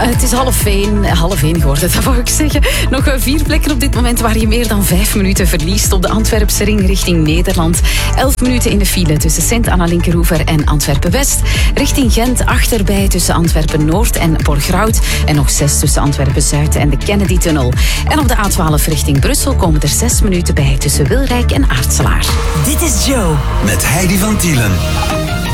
Het is half één geworden, dat wou ik zeggen. Nog 4 plekken op dit moment waar je meer dan 5 minuten verliest. Op de Antwerpse ring richting Nederland. 11 minuten in de file tussen Sint-Anna-Linkeroever en Antwerpen-West. Richting Gent achterbij tussen Antwerpen-Noord en Borgerhout. En nog 6 tussen Antwerpen-Zuid en de Kennedy-tunnel. En op de A12 richting Brussel komen er 6 minuten bij tussen Wilrijk en Aartselaar. Dit is Joe. Met Heidi van Tielen.